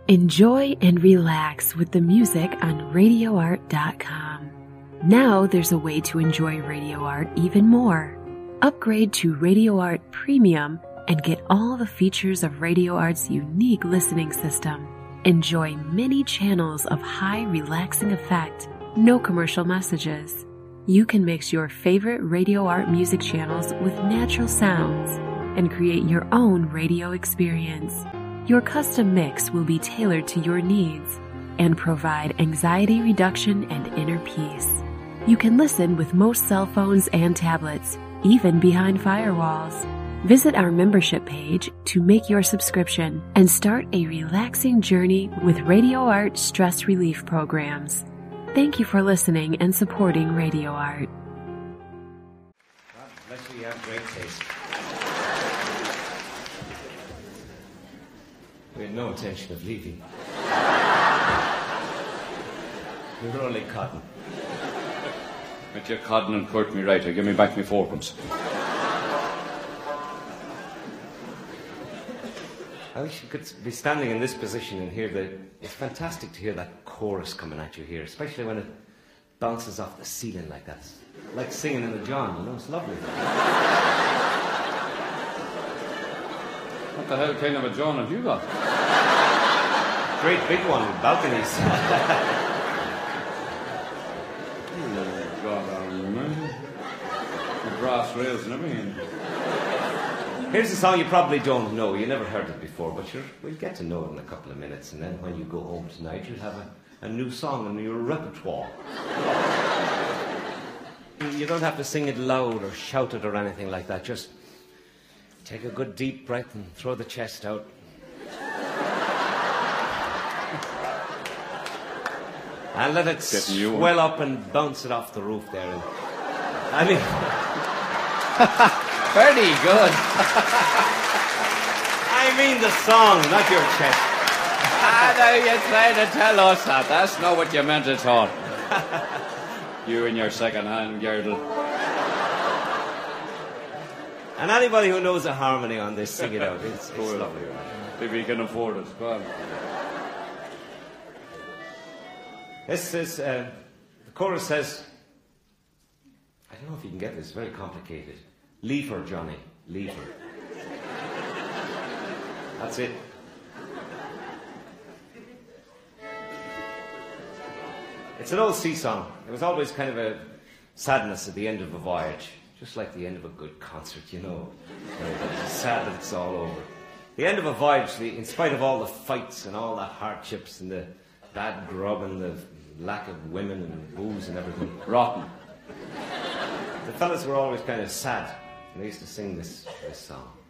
Enjoy and relax with the music on RadioArt.com. Now there's a way to enjoy Radio Art even more. Upgrade to Radio Art Premium and get all the features of Radio Art's unique listening system. Enjoy many channels of high relaxing effect, no commercial messages. You can mix your favorite Radio Art music channels with natural sounds and create your own radio experience. Your custom mix will be tailored to your needs and provide anxiety reduction and inner peace. You can listen with most cell phones and tablets, even behind firewalls. Visit our membership page to make your subscription and start a relaxing journey with Radio Art stress relief programs. Thank you for listening and supporting Radio Art. God bless you, you have great taste. We had no intention of leaving. We were only cotton. Met your cotton and court me right. Give me back me fourpence. I wish you could be standing in this position and hear it's fantastic to hear that chorus coming at you here, especially when it bounces off the ceiling like that. It's like singing in a John, you know, it's lovely. What the hell kind of a John have you got? Great big one with balconies. Oh, God, the brass rails and everything. Here's a song you probably don't know. You never heard it before, but we'll get to know it in a couple of minutes. And then when you go home tonight, you'll have a new song in your repertoire. You don't have to sing it loud or shout it or anything like that. Just take a good deep breath and throw the chest out. And let it swell up and bounce it off the roof there. Very good. I mean the song, not your chest. Now you're trying to tell us that. That's not what you meant at all. You and your second-hand girdle. And anybody who knows a harmony on this, sing it out. It's lovely. If you can afford it. Go on. This is, the chorus says, I don't know if you can get this, it's very complicated. Leave her, Johnny, leave her. That's it. It's an old sea song. It was always kind of a sadness at the end of a voyage, just like the end of a good concert, you know. It's sad that it's all over. The end of a voyage, in spite of all the fights and all the hardships and the bad grub and the lack of women and booze and everything. Rotten. The fellas were always kind of sad, and they used to sing this song.